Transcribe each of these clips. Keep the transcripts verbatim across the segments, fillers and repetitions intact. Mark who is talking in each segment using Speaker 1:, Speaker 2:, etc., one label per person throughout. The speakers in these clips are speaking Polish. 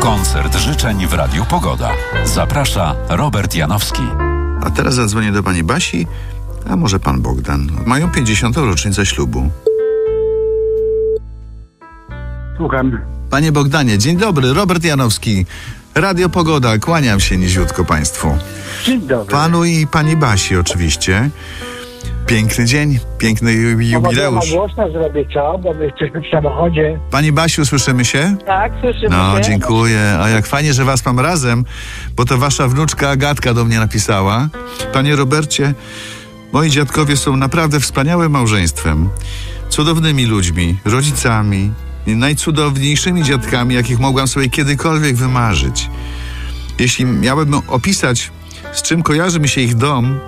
Speaker 1: Koncert życzeń w Radiu Pogoda. Zaprasza Robert Janowski.
Speaker 2: A teraz zadzwonię do pani Basi, a może pan Bogdan. Mają pięćdziesiątą rocznicę ślubu.
Speaker 3: Słucham.
Speaker 2: Panie Bogdanie, dzień dobry. Robert Janowski. Radio Pogoda. Kłaniam się niziutko państwu.
Speaker 3: Dzień dobry.
Speaker 2: Panu i pani Basi oczywiście. Piękny dzień, piękny ju- jubileusz.
Speaker 3: Ja głośno zrobię co, bo my jesteśmy w samochodzie.
Speaker 2: Pani Basiu, słyszymy się?
Speaker 4: Tak, słyszymy
Speaker 2: No,
Speaker 4: się.
Speaker 2: dziękuję. A jak fajnie, że was mam razem, bo to wasza wnuczka Agatka do mnie napisała. Panie Robercie, moi dziadkowie są naprawdę wspaniałym małżeństwem. Cudownymi ludźmi, rodzicami i najcudowniejszymi dziadkami, jakich mogłam sobie kiedykolwiek wymarzyć. Jeśli miałbym opisać, z czym kojarzy mi się ich dom,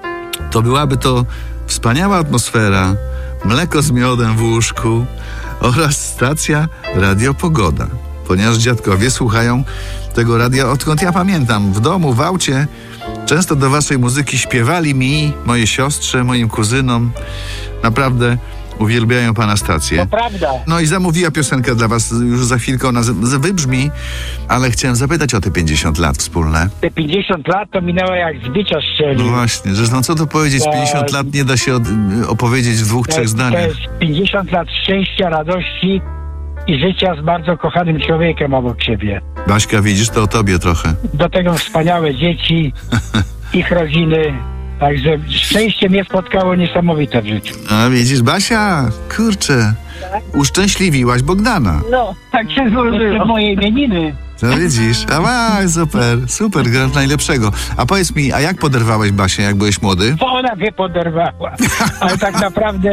Speaker 2: to byłaby to wspaniała atmosfera, mleko z miodem w łóżku oraz stacja Radio Pogoda. Ponieważ dziadkowie słuchają tego radia, odkąd ja pamiętam. W domu, w aucie często do waszej muzyki śpiewali mi, mojej siostrze, moim kuzynom. Naprawdę uwielbiają pana stację.
Speaker 3: To prawda.
Speaker 2: No i zamówiła piosenkę dla was, już za chwilkę ona z- z- wybrzmi, ale chciałem zapytać o te pięćdziesiąt lat wspólne.
Speaker 3: Te pięćdziesiąt lat to minęło jak z bicia
Speaker 2: No
Speaker 3: strzelił.
Speaker 2: właśnie, że no co tu powiedzieć,
Speaker 3: Tak.
Speaker 2: pięćdziesiąt lat nie da się od, opowiedzieć w dwóch,
Speaker 3: To
Speaker 2: trzech
Speaker 3: jest- To
Speaker 2: zdaniach.
Speaker 3: jest pięćdziesiąt lat szczęścia, radości i życia z bardzo kochanym człowiekiem obok siebie.
Speaker 2: Baśka, widzisz, to o tobie trochę.
Speaker 3: Do tego wspaniałe dzieci, ich rodziny. Także szczęście mnie spotkało niesamowite w życiu.
Speaker 2: A widzisz, Basia, kurczę, uszczęśliwiłaś Bogdana.
Speaker 4: No, tak się
Speaker 3: To
Speaker 4: złożyło.
Speaker 3: moje imieniny.
Speaker 2: To widzisz, a ma, super, super, grasz najlepszego. A powiedz mi, a jak poderwałeś Basię, jak byłeś młody?
Speaker 3: Bo ona mnie poderwała. Ale tak naprawdę,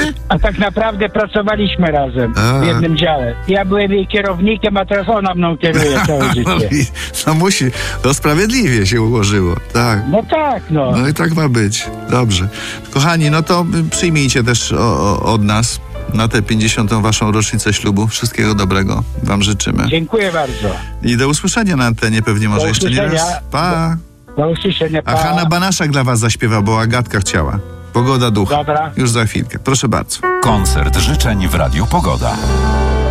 Speaker 3: a tak naprawdę pracowaliśmy razem
Speaker 2: A.
Speaker 3: w jednym dziale. Ja byłem jej kierownikiem, a teraz ona mną kieruje całe
Speaker 2: No,
Speaker 3: życie.
Speaker 2: i- no musi, to sprawiedliwie się ułożyło, tak.
Speaker 3: No tak, no.
Speaker 2: No i tak ma być. Dobrze. Kochani, no to y, przyjmijcie też o, o, od nas na tę pięćdziesiątą waszą rocznicę ślubu. Wszystkiego dobrego wam życzymy.
Speaker 3: Dziękuję bardzo.
Speaker 2: I do usłyszenia na antenie pewnie może
Speaker 3: Do
Speaker 2: jeszcze nie raz.
Speaker 3: usłyszenia.
Speaker 2: Pa!
Speaker 3: Do usłyszenia.
Speaker 2: A
Speaker 3: Pa.
Speaker 2: Hanna Banaszak dla was zaśpiewa, bo Agatka chciała. Pogoda ducha.
Speaker 3: Dobra.
Speaker 2: Już za chwilkę. Proszę bardzo.
Speaker 1: Koncert życzeń w Radiu Pogoda.